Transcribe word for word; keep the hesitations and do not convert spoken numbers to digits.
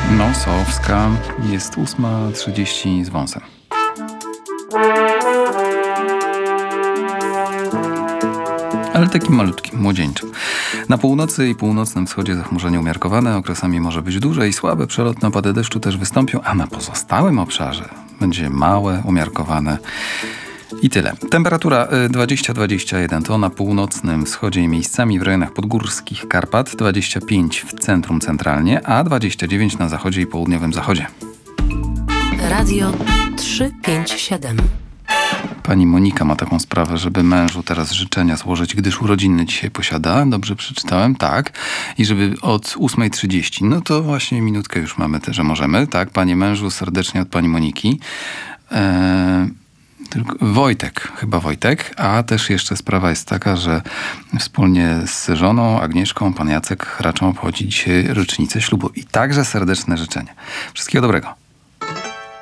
Nosowska. Jest ósma trzydzieści z wąsem. Ale takim malutkim, młodzieńczym. Na północy i północnym wschodzie zachmurzenie umiarkowane, okresami może być duże i słabe, przelotne opady deszczu też wystąpią, a na pozostałym obszarze będzie małe, umiarkowane i tyle. Temperatura dwadzieścia do dwudziestu jeden to na północnym wschodzie i miejscami w rejonach podgórskich Karpat, dwadzieścia pięć w centrum centralnie, a dwadzieścia dziewięć na zachodzie i południowym zachodzie. Radio trzysta pięćdziesiąt siedem. Pani Monika ma taką sprawę, żeby mężu teraz życzenia złożyć, gdyż urodziny dzisiaj posiada. Dobrze przeczytałem? Tak. I żeby od ósma trzydzieści. No to właśnie minutkę już mamy, te, że możemy. Tak, panie mężu, serdecznie od pani Moniki. Eee, tylko Wojtek, chyba Wojtek. A też jeszcze sprawa jest taka, że wspólnie z żoną Agnieszką pan Jacek raczą obchodzi dzisiaj rocznicę ślubu. I także serdeczne życzenia. Wszystkiego dobrego.